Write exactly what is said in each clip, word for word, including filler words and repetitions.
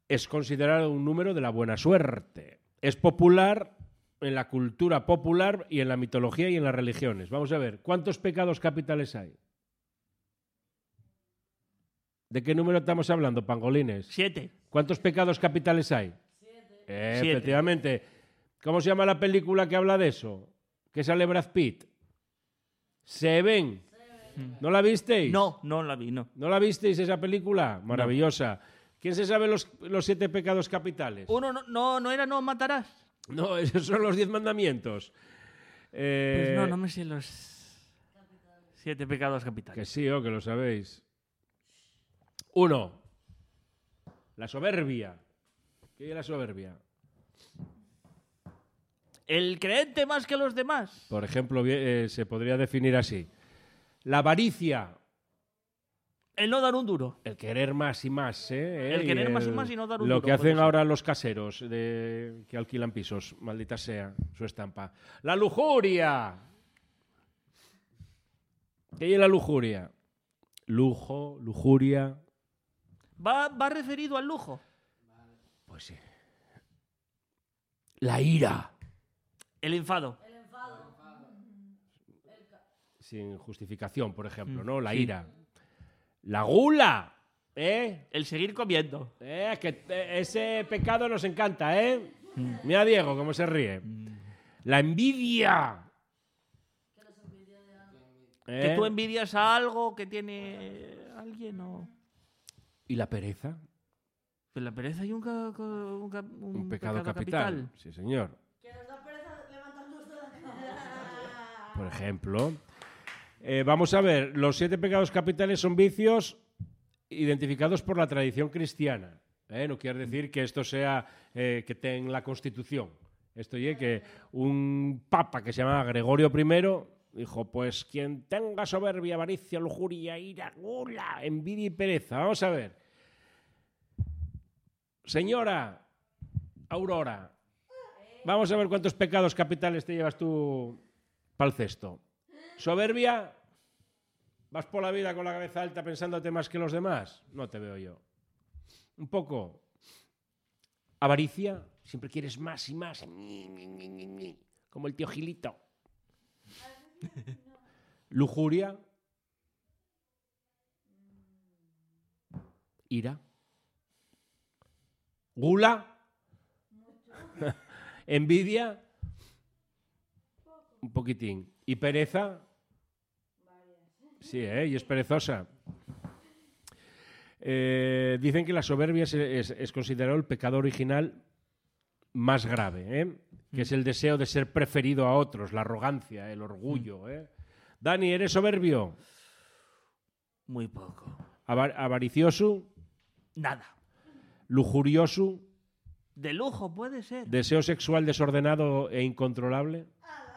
es considerado un número de la buena suerte. Es popular en la cultura popular y en la mitología y en las religiones. Vamos a ver, ¿cuántos pecados capitales hay? ¿De qué número estamos hablando, pangolines? Siete. ¿Cuántos pecados capitales hay? Siete. Eh, Siete. Efectivamente. ¿Cómo se llama la película que habla de eso? Que sale Brad Pitt. Seven. ¿No la visteis? No, no la vi, no. ¿No la visteis esa película? Maravillosa. ¿Quién se sabe los, los siete pecados capitales? Uno no, no, no era no matarás. No, esos son los diez mandamientos. Eh, Pues no, no me sé los siete pecados capitales. Que sí, o que lo sabéis. Uno. La soberbia. ¿Qué es la soberbia? El creente más que los demás. Por ejemplo, eh, se podría definir así. La avaricia. El no dar un duro. El querer más y más, ¿eh? El Y querer más y más y no dar un Lo duro, que puede hacen ser. ahora los caseros de, que alquilan pisos, maldita sea, su estampa. La lujuria. ¿Qué es la lujuria? Lujo, lujuria. Va, va referido al lujo. Pues sí. La ira. El enfado. El enfado. Sin justificación, por ejemplo, Mm, ¿no? La sí. ira. La gula. ¿Eh? El seguir comiendo. Eh, que eh, ese pecado nos encanta, ¿eh? Mira a Diego cómo se ríe. La envidia. Que ¿Eh? tú envidias a algo que tiene alguien o... ¿Y la pereza? Pero la pereza hay un, ca- ca- un, ca- un Un pecado, capital. Sí, señor. Que nos da pereza levantarnos de la cama. Por ejemplo. Eh, vamos a ver, los siete pecados capitales son vicios identificados por la tradición cristiana. ¿eh? No quiere decir que esto sea eh, que esté en la Constitución. Esto es que un papa que se llamaba Gregorio primero dijo, pues quien tenga soberbia, avaricia, lujuria, ira, gula, envidia y pereza. Vamos a ver. Señora Aurora, vamos a ver cuántos pecados capitales te llevas tú para el cesto. Soberbia, ¿vas por la vida con la cabeza alta pensándote más que los demás? No te veo yo. Un poco. Avaricia, siempre quieres más y más. Ñi, ñi, ñi, ñi, ñi, como el tío Gilito. Lujuria. Ira. Gula. Envidia. Un poquitín. ¿Y pereza? Sí, ¿eh? Y es perezosa. Eh, dicen que la soberbia es, es, es considerado el pecado original más grave, ¿eh? Que es el deseo de ser preferido a otros, la arrogancia, el orgullo. ¿eh? Dani, ¿eres soberbio? Muy poco. Avar- ¿Avaricioso? Nada. ¿Lujurioso? De lujo puede ser. ¿Deseo sexual desordenado e incontrolable?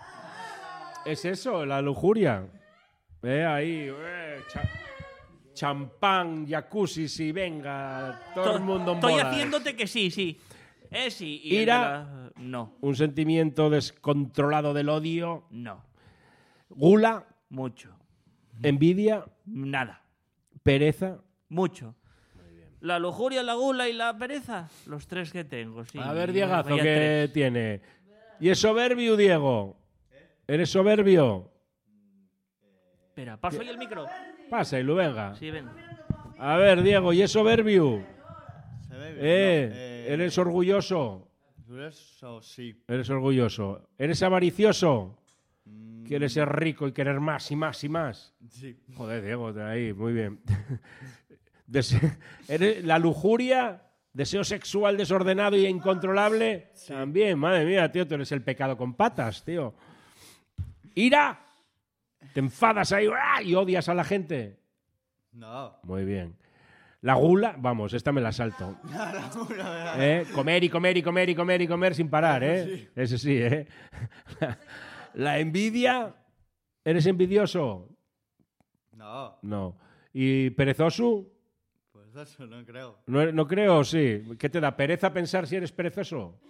¿Es eso, la lujuria? Eh, ahí, eh, cha- champán, jacuzzi, sí, venga, todo el mundo en Estoy bola. haciéndote que sí, sí. Eh, sí. y el Ira. de la- No, Un sentimiento descontrolado del odio. no. Gula, Mucho. envidia, Nada. pereza. Mucho. La lujuria, la gula y la pereza. Los tres que tengo, sí. A ver, Diegazo, Vaya ¿qué tres. tiene? ¿Y es soberbio, Diego? ¿Eres soberbio? Espera, paso ahí el micro. Pasa, y lo venga. Sí, ven. A ver, Diego, ¿y es soberbio? Se ve bien, Eh, ¿no? Eh, ¿Eres orgulloso? Eso sí. Eres orgulloso. ¿Eres avaricioso? Mm, ¿Quieres ser rico y querer más y más y más? Sí. Joder, Diego, de ahí, muy bien. Dese- ¿Eres la lujuria? ¿Deseo sexual desordenado y incontrolable? También, madre mía, tío, tú eres el pecado con patas, tío. ¿Ira? ¿Te enfadas ahí ¡ah! Y odias a la gente? No. Muy bien. La gula, vamos, esta me la salto. ¿Eh? Comer y comer y comer y comer y comer sin parar, ¿eh? Ese sí, ¿eh? La, la envidia, ¿eres envidioso? No. No. ¿Y perezoso? Pues eso no creo. No, no creo, sí. ¿Qué te da pereza pensar si eres perezoso?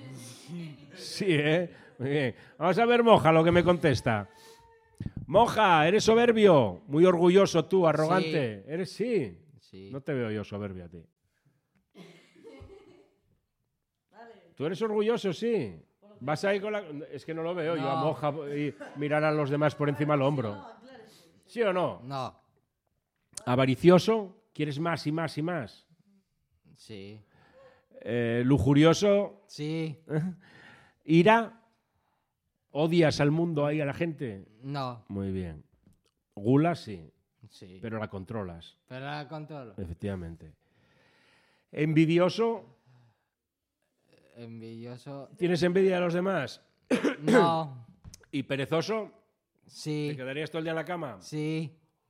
Sí, ¿eh? Muy bien. Vamos a ver, Moja, lo que me contesta. Moja, ¿eres soberbio? Muy orgulloso tú, arrogante. ¿Eres sí? Sí. No te veo yo soberbio a ti. ¿Tú eres orgulloso? Sí. Vas ahí con la... Es que no lo veo, yo No. a moja y mirar a los demás por encima del hombro. ¿Sí o no? No. Avaricioso, quieres más y más y más. Sí. Eh, lujurioso, Sí. ira, odias al mundo ahí, a la gente. No. Muy bien. Gula, sí, Sí. pero la controlas, Pero la controlo. efectivamente. Envidioso, Envidioso. ¿tienes envidia de los demás? No. ¿Y perezoso? ¿Te Sí. quedarías todo el día en la cama? Sí.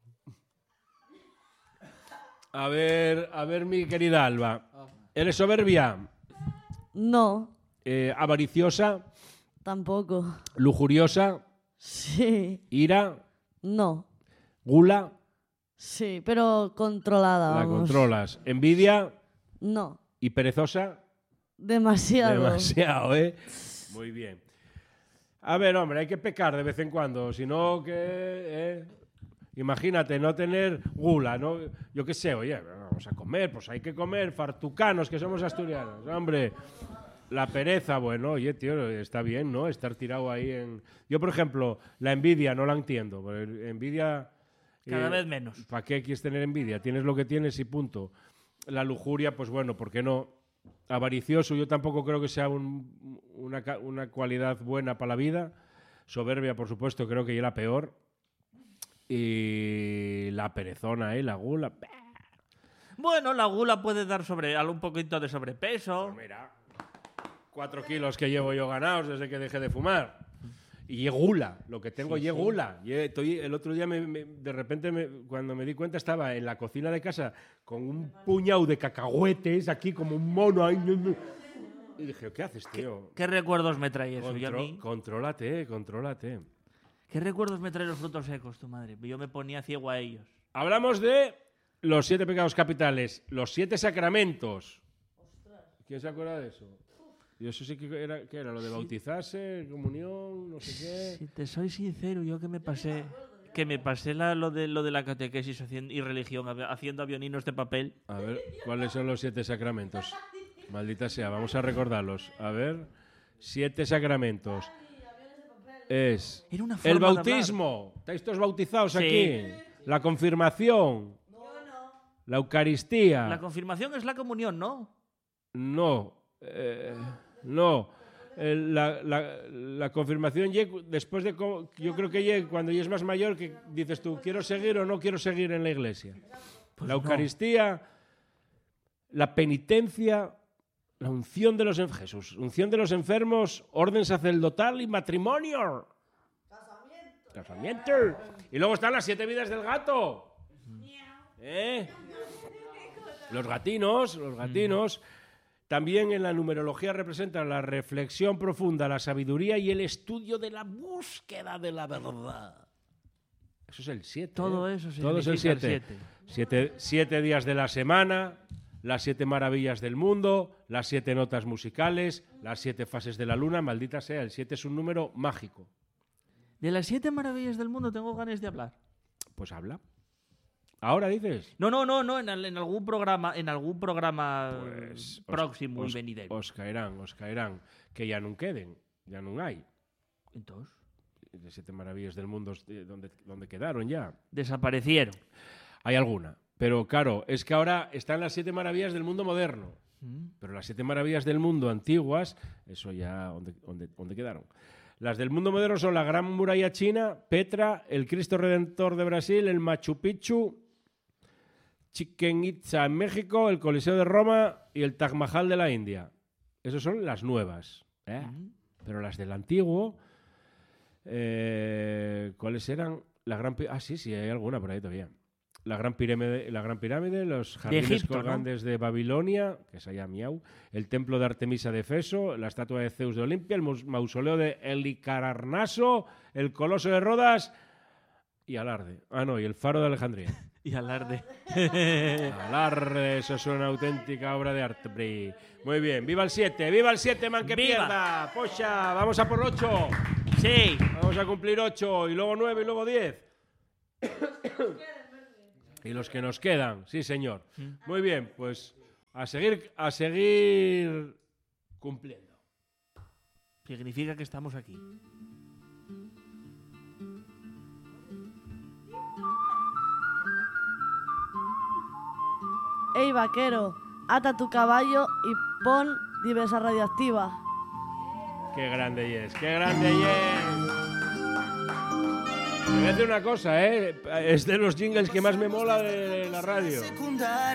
A ver, a ver, mi querida Alba. ¿Eres soberbia? No, Eh, ¿Avariciosa? tampoco. ¿Lujuriosa? Sí, ¿Ira? no. ¿Gula? Sí, pero controlada, La vamos. controlas. ¿Envidia? No, ¿Y perezosa? demasiado. Demasiado, ¿eh? Muy bien. A ver, hombre, hay que pecar de vez en cuando, si no que... ¿eh? Imagínate, no tener gula, ¿no? Yo qué sé, oye, vamos a comer, pues hay que comer, fartucanos, que somos asturianos, hombre. La pereza, bueno, oye, tío, está bien, ¿no? Estar tirado ahí en... Yo, por ejemplo, la envidia no la entiendo. porque Envidia... Cada vez menos. ¿Para qué quieres tener envidia? Tienes lo que tienes y punto. La lujuria, pues bueno, ¿por qué no? Avaricioso, yo tampoco creo que sea un- una, ca- una cualidad buena para la vida. Soberbia, por supuesto, creo que ya la peor. Y la perezona, ¿eh? La gula. Bueno, la gula puede dar sobre, algo un poquito de sobrepeso. Pues mira, cuatro kilos que llevo yo ganados desde que dejé de fumar. Y ye gula, lo que tengo Sí, ye sí. gula. Ye- estoy- el otro día, me- me- de repente, me- cuando me di cuenta, estaba en la cocina de casa con un puñado de cacahuetes aquí como un mono. Ahí, y dije, ¿qué haces, tío? ¿Qué recuerdos me trae eso? Yo a Contro- mí- contrólate, contrólate. ¿Qué recuerdos me traen los frutos secos, tu madre? Yo me ponía ciego a ellos. Hablamos de los siete pecados capitales, los siete sacramentos. ¿Quién se acuerda de eso? Y eso sí que era, ¿qué era? Lo de bautizarse, comunión, no sé qué. Si te soy sincero, yo que me pasé que me pasé la- lo, de, lo de la catequesis haciendo, y religión avi- haciendo avioninos de papel. A ver, ¿cuáles son los siete sacramentos? Maldita sea, vamos a recordarlos. A ver, siete sacramentos. Es Era una el forma de hablar. bautismo. ¿Estáis todos bautizados Sí. aquí? La confirmación. La Eucaristía. La confirmación es la comunión, ¿no? No, eh, no. El- la, la- la confirmación ye cu- después de co- yo creo que ye cuando ya es más mayor que dices tú quiero seguir o no quiero seguir en la iglesia. Pues la no. Eucaristía, la penitencia, la unción de los enfermos, Jesús, unción de los enfermos, orden sacerdotal y matrimonio. Casamiento. Casamiento. Y luego están las siete vidas del gato. ¿Eh? Los gatinos, los gatinos. También en la numerología representan la reflexión profunda, la sabiduría y el estudio de la búsqueda de la verdad. Eso es el siete. Todo eso Todo es el significa el siete. siete. Siete, siete días de la semana, las siete maravillas del mundo, las siete notas musicales, las siete fases de la luna. Maldita sea, el siete es un número mágico. De las siete maravillas del mundo tengo ganas de hablar. Pues habla. Ahora dices. No, no, no, no, en, al- en algún programa, en algún programa Pues, os- próximo os, y venidero. Os caerán, os caerán. Que ya no queden, ya no hay. Entonces, De siete maravillas del mundo, eh, ¿dónde, dónde quedaron ya? desaparecieron. Hay alguna. Pero claro, es que ahora están las siete maravillas del mundo moderno. Mm. Pero las siete maravillas del mundo antiguas, eso ya, ¿dónde, dónde, dónde quedaron? Las del mundo moderno son la Gran Muralla China, Petra, el Cristo Redentor de Brasil, el Machu Picchu, Chichen Itza en México, el Coliseo de Roma y el Taj Mahal de la India. Esas son las nuevas. ¿eh? Mm. Pero las del antiguo, eh, ¿cuáles eran? La gran pi- ah, sí, sí, hay alguna por ahí todavía. La Gran Pirámide, la Gran Pirámide los jardines Egipto, ¿no? colgantes de Babilonia, que es allá miau, el templo de Artemisa de Efeso, la estatua de Zeus de Olimpia, el mus- mausoleo de Helicarnaso, el coloso de Rodas y Alarde. Ah, no, y el faro de Alejandría. Y alarde. Alarde, eso es una auténtica obra de arte. Bri. Muy bien, viva el siete, viva el siete, man que ¡Viva! pierda. Pocha, vamos a por ocho. Sí. Vamos a cumplir ocho y luego nueve y luego diez. Y los que nos quedan, sí señor. Muy bien, pues a seguir, a seguir cumpliendo. Significa que estamos aquí. Ey, vaquero, ata tu caballo y pon diversa radioactiva. Qué grande es, qué grande es. Te voy a decir una cosa, ¿eh? Es de los jingles que más me mola de la radio.